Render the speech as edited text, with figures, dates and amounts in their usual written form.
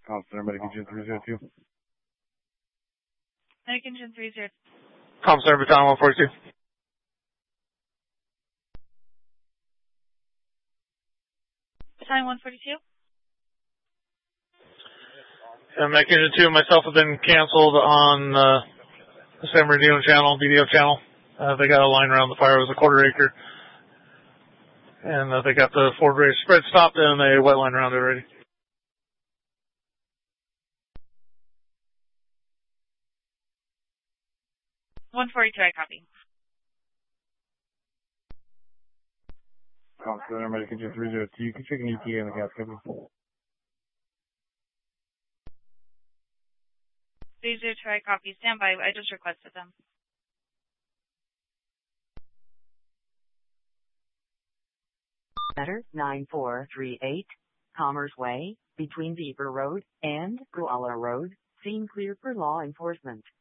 Center Medic Engine 302. Medic Engine 30. Center Battalion 142. Battalion 142. Medic Engine 2 and myself have been canceled on the San Bernardino channel, video channel. They got a line around the fire. It was a quarter acre. And they got the Ford Race spread stopped and a wet line around it already. 142, I copy. Center Medic Engine 302. You can check an ETA in the gas company. 302, I copy. Stand by. I just requested them. Center 9438, Commerce Way, between Beaver Road and Koala Road. Scene clear for law enforcement.